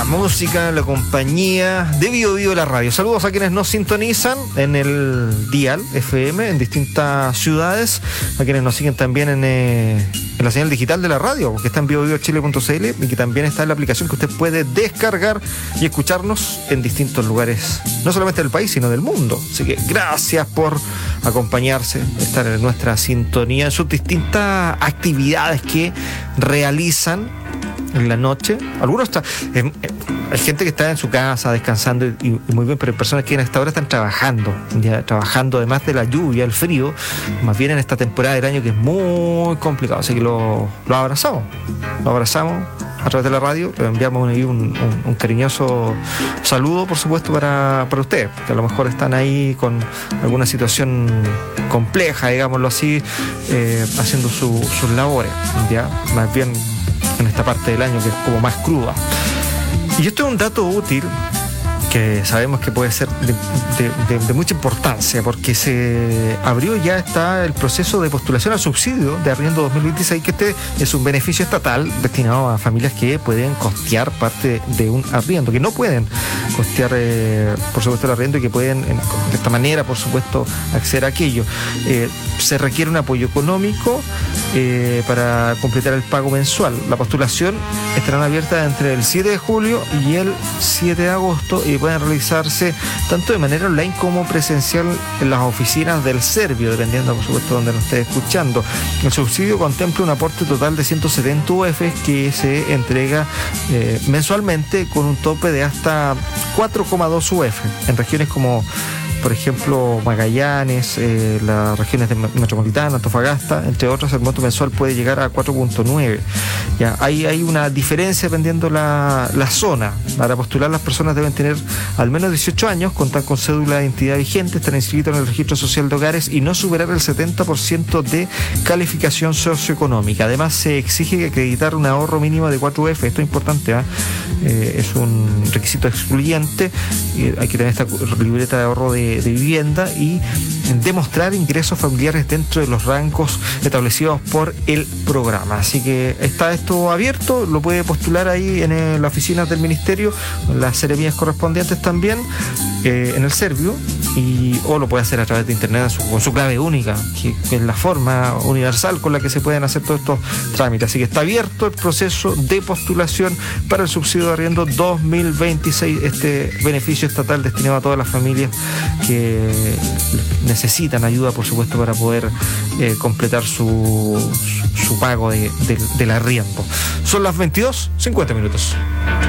música, la compañía de Bio Bio la radio. Saludos a quienes nos sintonizan en el dial FM en distintas ciudades, a quienes nos siguen también en la señal digital de la radio, que está en biobiochile.cl y que también está en la aplicación que usted puede descargar y escucharnos en distintos lugares, no solamente del país, sino del mundo. Así que gracias por acompañarse, estar en nuestra sintonía en sus distintas actividades que realizan en la noche. Algunos hay gente que está en su casa descansando y muy bien, pero hay personas que en esta hora están trabajando además de la lluvia, el frío, más bien en esta temporada del año que es muy complicado. Así que lo abrazamos a través de la radio, le enviamos ahí un cariñoso saludo, por supuesto, para ustedes, que a lo mejor están ahí con alguna situación compleja, digámoslo así, haciendo sus labores, ya más bien en esta parte del año que es como más cruda. Y esto es un dato útil que sabemos que puede ser de mucha importancia, porque ya está el proceso de postulación al subsidio de arriendo 2026, que este es un beneficio estatal destinado a familias que pueden costear parte de un arriendo, que no pueden costear, por supuesto, el arriendo y que pueden, de esta manera, por supuesto, acceder a aquello. Se requiere un apoyo económico para completar el pago mensual. La postulación estarán abiertas entre el 7 de julio y el 7 de agosto y pueden realizarse tanto de manera online como presencial en las oficinas del Servio, dependiendo, por supuesto, donde nos esté escuchando. El subsidio contempla un aporte total de 170 UF que se entrega mensualmente con un tope de hasta 4,2 UF en regiones como, por ejemplo, Magallanes, las regiones de Metropolitana, Antofagasta, entre otras. El monto mensual puede llegar a 4,9. Ya, hay una diferencia dependiendo la zona. Para postular, las personas deben tener al menos 18 años, contar con cédula de identidad vigente, estar inscritos en el registro social de hogares y no superar el 70% de calificación socioeconómica. Además, se exige acreditar un ahorro mínimo de 4 UF. Esto es importante, es un requisito excluyente. Hay que tener esta libreta de ahorro de vivienda y demostrar ingresos familiares dentro de los rangos establecidos por el programa. Así que está esto abierto, lo puede postular ahí en las oficinas del Ministerio, en las seremías correspondientes también, en el Servio, o lo puede hacer a través de internet con su clave única, que es la forma universal con la que se pueden hacer todos estos trámites. Así que está abierto el proceso de postulación para el subsidio de arriendo 2026, este beneficio estatal destinado a todas las familias que necesitan ayuda, por supuesto, para poder completar su pago del arriendo. Son las 22:50.